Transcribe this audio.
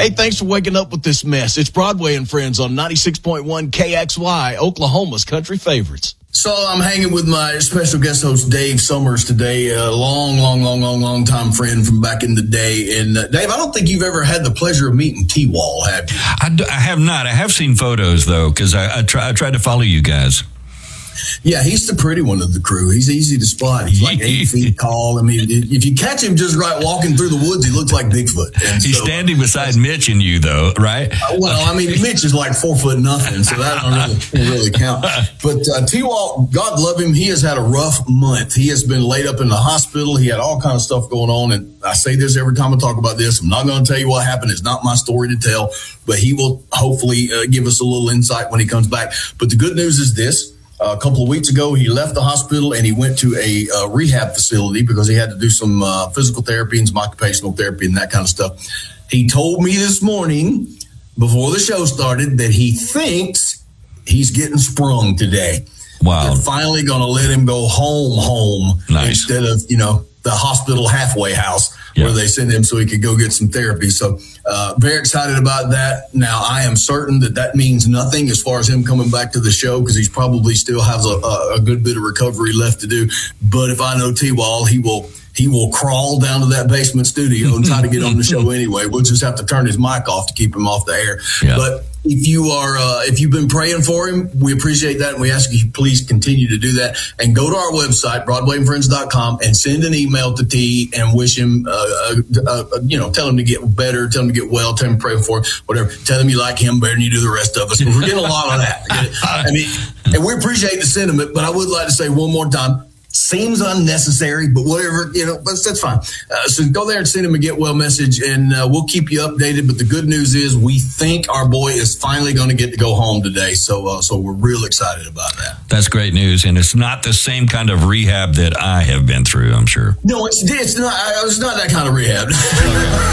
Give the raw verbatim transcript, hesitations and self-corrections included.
Hey, thanks for waking up with this mess. It's Broadway and Friends on ninety-six point one K X Y, Oklahoma's country favorites. So I'm hanging with my special guest host, Dave Summers, today, a long, long, long, long, long time friend from back in the day. And uh, Dave, I don't think you've ever had the pleasure of meeting T-Wall, have you? I, d- I have not. I have seen photos, though, because I, I, try, I tried to follow you guys. Yeah, he's the pretty one of the crew. He's easy to spot. He's like eight feet tall. I mean, if you catch him just right walking through the woods, he looks like Bigfoot. And he's so, standing beside Mitch and you, though, right? Uh, well, I mean, Mitch is like four foot nothing, so that don't really, really count. But uh, T-Wall, God love him, he has had a rough month. He has been laid up in the hospital. He had all kind of stuff going on, and I say this every time I talk about this. I'm not going to tell you what happened. It's not my story to tell, but he will hopefully uh, give us a little insight when he comes back. But the good news is this. Uh, a couple of weeks ago, he left the hospital and he went to a uh, rehab facility because he had to do some uh, physical therapy and some occupational therapy and that kind of stuff. He told me this morning before the show started that he thinks he's getting sprung today. Wow. They're finally going to let him go home, home nice. Instead of, you know, the hospital halfway house yeah. where they send him so he could go get some therapy. So uh, very excited about that. Now, I am certain that that means nothing as far as him coming back to the show because he's probably still has a, a good bit of recovery left to do. But if I know T-Wall, he will he will crawl down to that basement studio and try to get on the show anyway. We'll just have to turn his mic off to keep him off the air. Yeah. But if you are, uh, if you've been praying for him, we appreciate that. And we ask you please continue to do that and go to our website, broadway and friends dot com, and send an email to T and wish him, uh, uh, uh, you know, tell him to get better, tell him to get well, tell him to pray for him, whatever. Tell him you like him better than you do the rest of us. We're getting a lot of that. I mean, and we appreciate the sentiment, but I would like to say one more time, seems unnecessary, but whatever, you know, but that's fine. Uh, so go there and send him a get well message, and uh, we'll keep you updated. But the good news is we think our boy is finally going to get to go home today. So, uh, so we're real excited about that. That's great news, and it's not the same kind of rehab that I have been through, I'm sure. No, it's it's not. It's not that kind of rehab.